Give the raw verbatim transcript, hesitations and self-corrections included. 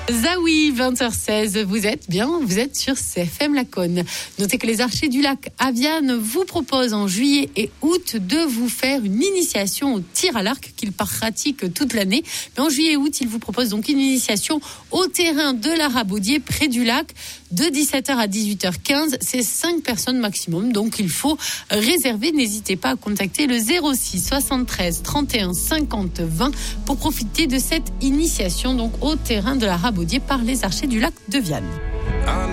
Zawi, vingt heures seize, vous êtes bien, vous êtes sur C F M Laconne. Notez que les Archers du Lac à Viane vous proposent en juillet et août de vous faire une initiation au tir à l'arc qu'ils pratiquent toute l'année. Mais en juillet et août, ils vous proposent donc une initiation au terrain de la Rabaudière près du lac de dix-sept heures à dix-huit heures quinze. C'est cinq personnes maximum, donc il faut réserver. N'hésitez pas à contacter le zéro six soixante-treize trente et un cinquante vingt pour profiter de cette initiation donc au terrain de la Rabaudière par les Archers du Lac de Viane.